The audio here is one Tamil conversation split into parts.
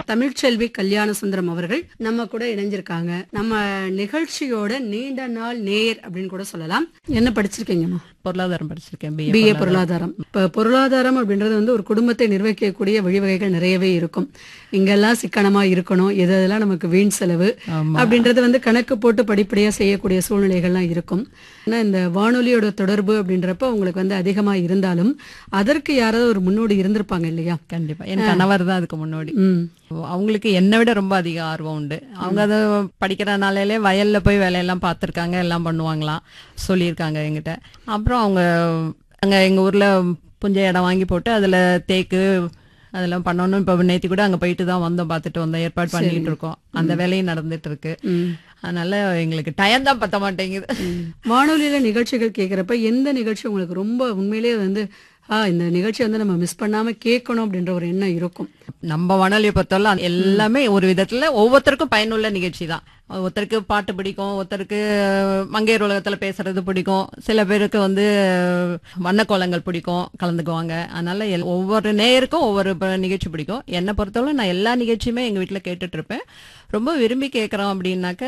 தமிழ்ச்செல்வி கல்யாண சுந்தரம் அவர்கள் நம்ம கூட இணைஞ்சிருக்காங்க. நம்ம நிகழ்ச்சியோட நீண்ட நாள் நேயர் அப்படின்னு கூட சொல்லலாம். என்ன படிச்சிருக்கீங்கம்மா? பொருளாதாரம் படிச்சிருக்கேன். பிஏ பொருளாதாரம். இப்ப பொருளாதாரம் அப்படின்றது வந்து ஒரு குடும்பத்தை நிர்வகிக்கக்கூடிய வழிவகைகள் நிறையவே இருக்கும். இங்கெல்லாம் சிக்கனமா இருக்கணும், எதெல்லாம் நமக்கு வீண் செலவு அப்படின்றது வந்து கணக்கு போட்டு படிப்படியா செய்யக்கூடிய சூழ்நிலைகள்லாம் இருக்கும். ஆனா இந்த வானொலியோட தொடர்பு அப்படின்றப்ப உங்களுக்கு வந்து அதிகமா இருந்தாலும் அதற்கு யாராவது ஒரு முன்னோடி இருந்திருப்பாங்க இல்லையா? கண்டிப்பா. என் கணவர் தான் அதுக்கு முன்னோடி. அவங்களுக்கு என்னை விட ரொம்ப அதிக ஆர்வம் உண்டு. அவங்க அதை படிக்கிறனாலே வயல்ல போய் வேலையெல்லாம் பார்த்துருக்காங்க, எல்லாம் பண்ணுவாங்களாம், சொல்லியிருக்காங்க என்கிட்ட. அப்புறம் அவங்க அங்கே எங்கள் ஊரில் புஞ்சை இடம் வாங்கி போட்டு அதில் தேக்கு அதெல்லாம் பண்ணணும். இப்போ நேற்று கூட அங்கே போயிட்டு தான் வந்தோம், பார்த்துட்டு வந்தோம், ஏற்பாடு பண்ணிட்டு இருக்கோம். அந்த வேலையும் நடந்துட்டு இருக்கு. அதனால எங்களுக்கு டைம் தான் பத்த மாட்டேங்குது. வானொலியில நிகழ்ச்சிகள் கேட்குறப்ப எந்த நிகழ்ச்சி உங்களுக்கு ரொம்ப உண்மையிலேயே வந்து இந்த நிகழ்ச்சி வந்து நம்ம மிஸ் பண்ணாம கேட்கணும் அப்படின்ற ஒரு எண்ணம் இருக்கும்? நம்ம வானொலியை பொறுத்தவரை எல்லாமே ஒரு விதத்துல ஒவ்வொருத்தருக்கும் பயனுள்ள நிகழ்ச்சி தான். ஒருத்தருக்கு பாட்டு பிடிக்கும், ஒருத்தருக்கு மங்கையர் உலகத்துல பேசுறது பிடிக்கும், சில பேருக்கு வந்து வண்ணக்கோலங்கள் பிடிக்கும், கலந்துக்குவாங்க. அதனால ஒவ்வொரு நேயருக்கும் ஒவ்வொரு நிகழ்ச்சி பிடிக்கும். என்னை பொறுத்தவரை நான் எல்லா நிகழ்ச்சியுமே எங்க வீட்டுல கேட்டுட்டு இருப்பேன். ரொம்ப விரும்பி கேட்கறோம் அப்படின்னாக்க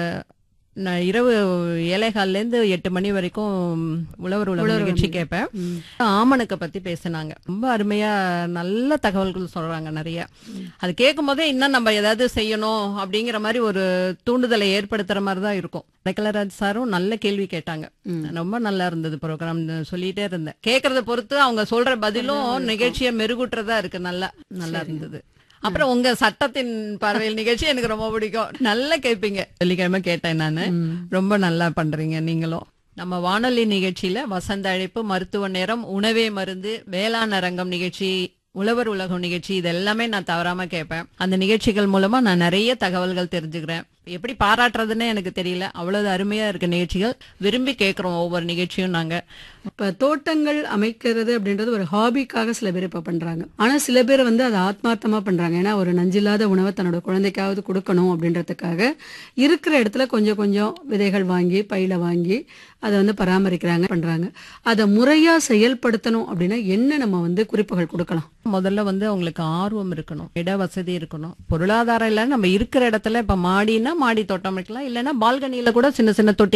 நான் இரவு 7:15 8 மணி வரைக்கும் உழவர் உலகம் நிகழ்ச்சி கேட்பேன். ஆமணக்கை பத்தி பேசினாங்க, ரொம்ப அருமையா நல்ல தகவல்கள் சொல்றாங்க நிறைய. அது கேட்கும் போதே இன்னும் நம்ம ஏதாவது செய்யணும் அப்படிங்கிற மாதிரி ஒரு தூண்டுதலை ஏற்படுத்துற மாதிரி தான் இருக்கும். கலராஜ் சாரும் நல்ல கேள்வி கேட்டாங்க, ரொம்ப நல்லா இருந்தது ப்ரோக்ராம். சொல்லிட்டே இருந்தேன், கேட்கறத பொறுத்து அவங்க சொல்ற பதிலும் நிகழ்ச்சியை மெருகூட்டுறதா இருக்கு. நல்லா இருந்தது. அப்புறம் உங்க சட்டத்தின் பார்வையில் நிகழ்ச்சி எனக்கு ரொம்ப பிடிக்கும், நல்லா கேட்பீங்க. வெள்ளிக்கிழமை கேட்டேன் நானு, ரொம்ப நல்லா பண்றீங்க நீங்களும். நம்ம வானொலி நிகழ்ச்சியில வசந்த அழைப்பு, மருத்துவ நேரம், உணவே மருந்து, வேளாண் அரங்கம் நிகழ்ச்சி, உழவர் உலகம் நிகழ்ச்சி, இது எல்லாமே நான் தவறாம கேட்பேன். அந்த நிகழ்ச்சிகள் மூலமா நான் நிறைய தகவல்கள் தெரிஞ்சுக்கிறேன். எப்படி பாராட்டுறதுன்னு எனக்கு தெரியல, அவ்வளவு அருமையா இருக்கு நிகழ்ச்சிகள். விரும்பி கேட்கிறோம் ஒவ்வொரு நிகழ்ச்சியும். நாங்க இப்ப தோட்டங்கள் அமைக்கிறது அப்படின்றது ஒரு ஹாபிக்காக சில பேர் இப்ப பண்றாங்க. ஆனா சில பேர் வந்து அதை ஆத்மார்த்தமா பண்றாங்க. ஏன்னா ஒரு நஞ்சில்லாத உணவை தன்னோட குழந்தைக்காவது கொடுக்கணும் அப்படின்றதுக்காக இருக்கிற இடத்துல கொஞ்சம் கொஞ்சம் விதைகள் வாங்கி பையில வாங்கி அதை வந்து பராமரிக்கிறாங்க, பண்றாங்க. அதை முறையா செயல்படுத்தணும் அப்படின்னா என்ன நம்ம வந்து குறிப்புகள் கொடுக்கலாம்? முதல்ல வந்து அவங்களுக்கு ஆர்வம் இருக்கணும், இட வசதி இருக்கணும், பொருளாதாரம் இல்ல நம்ம இருக்கிற இடத்துல இப்ப மாடினா மாடி தோட்டம் வைக்கலாம், இல்லைன்னா பால்கனியில கூட சின்ன சின்ன தொட்டி